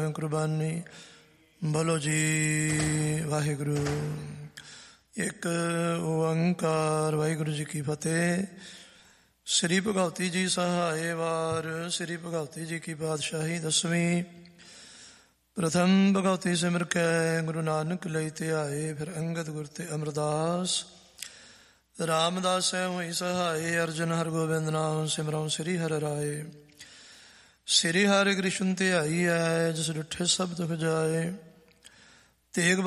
ਕੁਰਬਾਨੀ। ਬੋਲੋ ਜੀ ਵਾਹਿਗੁਰੂ। ਇੱਕ ਓੰਕਾਰ। ਵਾਹਿਗੁਰੂ ਜੀ ਕੀ ਫਤਿਹ। ਸ੍ਰੀ ਭਗਵਤੀ ਜੀ ਸਹਾਏ ਵਾਰ। ਸ੍ਰੀ ਭਗਵਤੀ ਜੀ ਕੀ ਪਾਤਸ਼ਾਹੀ ਦਸਵੀਂ। ਪ੍ਰਥਮ ਭਗਵਤੀ ਸਿਮਰ ਕੈ ਗੁਰੂ ਨਾਨਕ ਲਈ ਧਿਆਏ। ਫਿਰ ਅੰਗਦ ਗੁਰ ਤੇ ਅਮਰਦਾਸ। ਰਾਮਦਾਸ ਹੋਈ ਸਹਾਏ। ਅਰਜਨ ਹਰਗੋਬਿੰਦ ਨਾਮ ਸਿਮਰਉ ਸ੍ਰੀ ਹਰਿ ਰਾਏ। ਸ੍ਰੀ ਹਰਿ ਕ੍ਰਿਸ਼ਨ ਧਿਆਈ ਹੈ। ਜਿਸ ਡਿਠੇ ਸਭ ਦੁਖ ਜਾਏ। ਤੇਗ